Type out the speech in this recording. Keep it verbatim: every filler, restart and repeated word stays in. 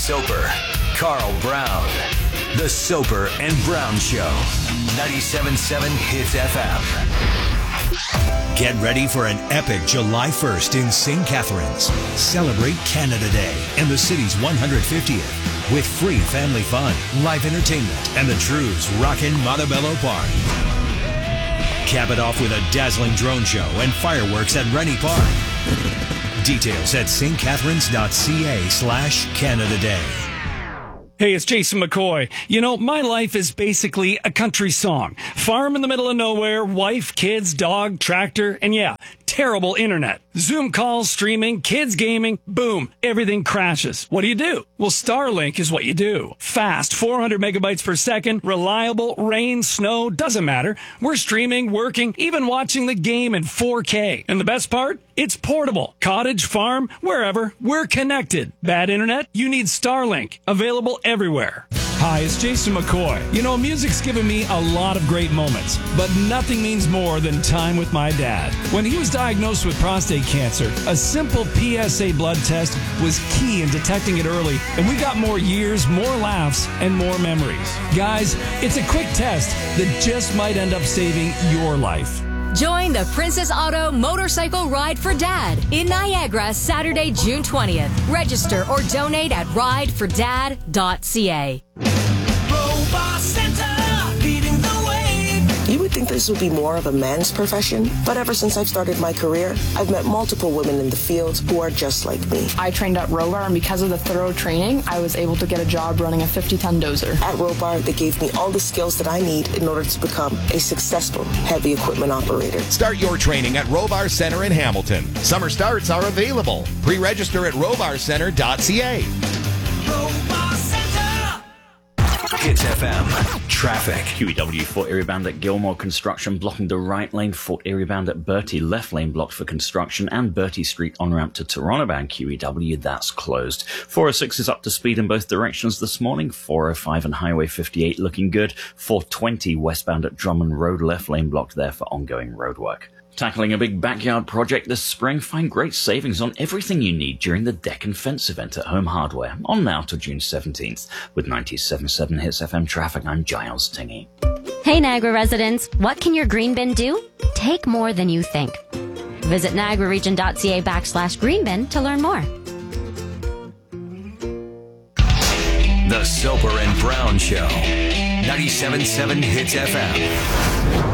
Soper, Carl Brown. The Soper and Brown Show. ninety-seven point seven Hits F M. Get ready for an epic July first in Saint Catharines. Celebrate Canada Day and the city's one hundred fiftieth with free family fun, live entertainment, and the Trues rockin' Montebello Park. Cap it off with a dazzling drone show and fireworks at Rennie Park. Details at stcatharines.ca slash Canada Day. Hey, it's Jason McCoy. You know, my life is basically a country song. Farm in the middle of nowhere, wife, kids, dog, tractor, and yeah, terrible internet. Zoom calls, streaming, kids gaming, boom, everything crashes. What do you do? Well, Starlink is what you do. Fast, four hundred megabytes per second, reliable, rain, snow, doesn't matter. We're streaming, working, even watching the game in four K. And the best part? It's portable. Cottage, farm, wherever, we're connected. Bad internet? You need Starlink. Available everywhere. Hi, it's Jason McCoy. You know, music's given me a lot of great moments, but nothing means more than time with my dad. When he was diagnosed with prostate cancer, a simple P S A blood test was key in detecting it early, and we got more years, more laughs, and more memories. Guys, it's a quick test that just might end up saving your life. Join the Princess Auto Motorcycle Ride for Dad in Niagara Saturday, June twentieth. Register or donate at ride for dad dot c a. Robot Center, leading the way. You would think this would be more of a man's profession, but ever since I've started my career, I've met multiple women in the field who are just like me. I trained at Robar, and because of the thorough training, I was able to get a job running a fifty-ton dozer. At Robar, they gave me all the skills that I need in order to become a successful heavy equipment operator. Start your training at Robar Center in Hamilton. Summer starts are available. Pre-register at robar center dot c a. Robar Center. Hits F M. Traffic. Q E W Fort Erie bound at Gilmore Construction blocking the right lane. Fort Erie bound at Bertie left lane blocked for construction, and Bertie Street on ramp to Toronto bound Q E W, that's closed. four oh six is up to speed in both directions this morning. four oh five and Highway fifty-eight looking good. four twenty westbound at Drummond Road left lane blocked there for ongoing roadwork. Tackling a big backyard project this spring, find great savings on everything you need during the Deck and Fence event at Home Hardware, on now to June seventeenth. With ninety-seven point seven Hits F M traffic, I'm Giles Tingey. Hey Niagara residents, what can your green bin do? Take more than you think. Visit niagara region dot c a backslash green bin to learn more. The Soper and Brown Show. ninety-seven point seven Hits F M.